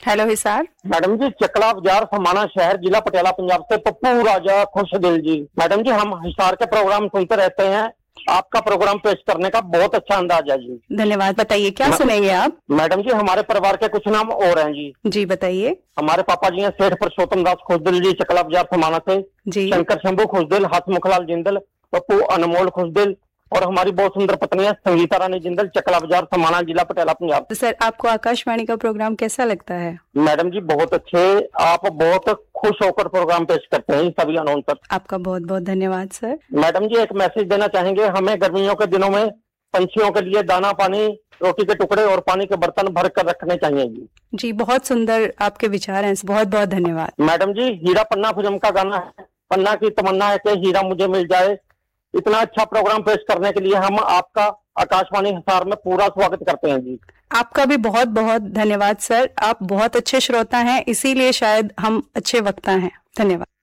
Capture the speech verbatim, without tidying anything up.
Hello Hisar. Madam जी, चकला बाजार, समाना शहर, जिला पटियाला, पंजाब से पप्पू राजा खुशदिल जी। मैडम जी, हम हिसार के प्रोग्राम सुनते रहते हैं, आपका प्रोग्राम पेश करने का बहुत अच्छा अंदाज है जी। धन्यवाद। बताइए क्या सुनेंगे आप? मैडम जी, हमारे परिवार के कुछ नाम और हैं जी। जी बताइए। हमारे पापा जी हैं सेठ पुरुषोत्तम दास खुशदिल जी, चकला बाजार समाना से। जी। शंकर शंभू खुशदिल, हसमुखलाल जिंदल, पप्पू अनमोल खुशदिल, और हमारी बहुत सुंदर पत्नी है संगीता रानी जिंदल, चकला बाजार, समाना, जिला पटियाला, पंजाब। तो सर, आपको आकाशवाणी का प्रोग्राम कैसा लगता है? मैडम जी, बहुत अच्छे, आप बहुत खुश होकर प्रोग्राम पेश करते हैं सभी अनाउंसर। आपका बहुत बहुत धन्यवाद सर। मैडम जी, एक मैसेज देना चाहेंगे, हमें गर्मियों के दिनों में पंछियों के लिए दाना पानी, रोटी के टुकड़े और पानी के बर्तन भर कर रखने चाहिए जी। जी, बहुत सुंदर आपके विचार हैं, बहुत बहुत धन्यवाद। मैडम जी, हीरा पन्ना फिल्म का गाना है, पन्ना की तमन्ना है कि हीरा मुझे मिल जाए। इतना अच्छा प्रोग्राम पेश करने के लिए हम आपका आकाशवाणी हिसार में पूरा स्वागत करते हैं जी। आपका भी बहुत बहुत धन्यवाद सर। आप बहुत अच्छे श्रोता हैं, इसीलिए शायद हम अच्छे वक्ता हैं। धन्यवाद।